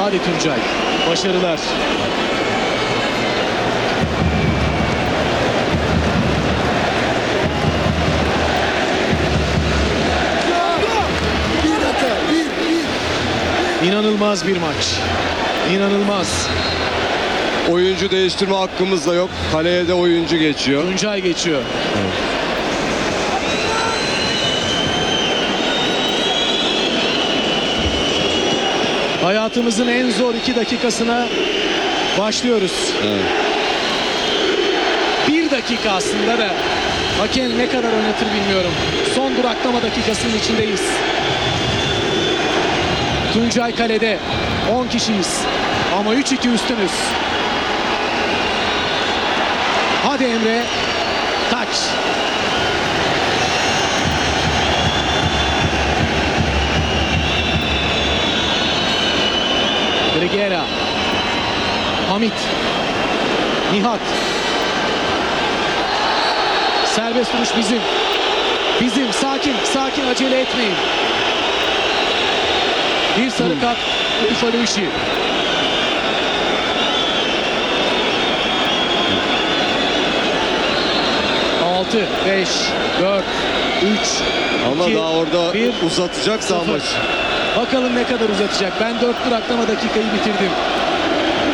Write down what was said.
Hadi Tuncay. Başarılar. İnanılmaz bir maç. İnanılmaz. Oyuncu değiştirme hakkımız da yok. Kaleye de oyuncu geçiyor. Tuncay geçiyor. Hayatımızın en zor 2 dakikasına başlıyoruz. Evet. 1 dakika aslında da hakem ne kadar oynatır bilmiyorum. Son duraklama dakikasının içindeyiz. Tuncay kalede. 10 kişiyiz. Ama 3-2 üstünüz. Hadi Emre. Taç. Grigera. Hamit. Nihat. Serbest vuruş bizim. Bizim. Sakin. Sakin. Acele etmeyin. Bir sarı kart. Ufaluşi. Altı, 5, 4, 3, Ama 2, daha orada 1, uzatacaksa 0. maç. Bakalım ne kadar uzatacak. Ben 4 duraklama dakikayı bitirdim.